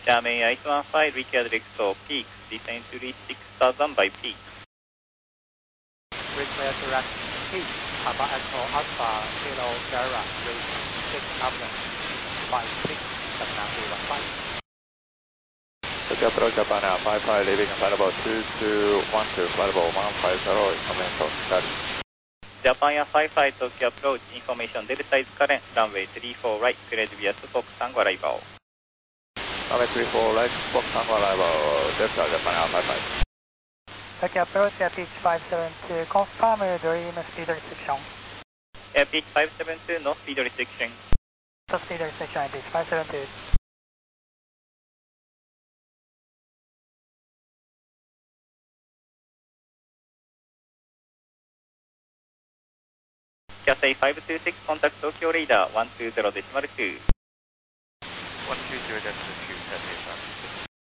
Xiamen ICE-15, reach direct to peak, descend to reach 6000 by peak. Require direct peak, Papa Echo Alpha Kilo Sierra, reach 6000 by peak, Japan 315. Tokyo Approach Japan 55, leaving available 2212, available 150, information Charlie. Japan Air 55, Tokyo Approach, information Delta is current, runway 34 right, cleared via Fox Tango arrival. Runway 34 right, Fox Tango arrival, Delta Japan Air 55. Tokyo Approach, Airpeach 572, confirm Dream speed restriction. Airpeach 572, no speed restriction. No speed restriction, Airpeach 572. Cathay 526, contact Tokyo radar 120.2. 120.2, Cathay